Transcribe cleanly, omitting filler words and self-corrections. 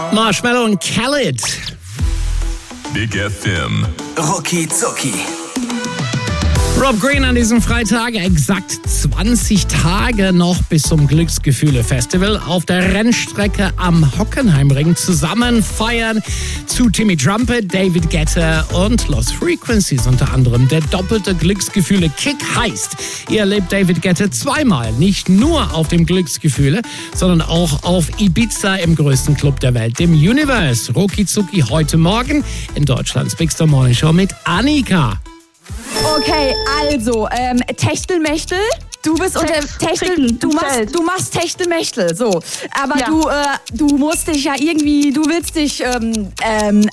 Marshmello und Khaled. Big FM. Rucki Zucki. Rob Green an diesem Freitag, exakt 20 Tage noch bis zum Glücksgefühle-Festival auf der Rennstrecke am Hockenheimring. Zusammen feiern zu Timmy Trumpet, David Guetta und Lost Frequencies unter anderem. Der doppelte Glücksgefühle-Kick heißt, ihr erlebt David Guetta zweimal. Nicht nur auf dem Glücksgefühle, sondern auch auf Ibiza im größten Club der Welt, dem Universe. Rucki Zucki heute Morgen in Deutschlands Big Star Morning Show mit Annika. Okay, also, Techtelmechtel. Du bist unter Techtel, du machst Techtelmechtel, so. Aber ja. du musst dich ja irgendwie, du willst dich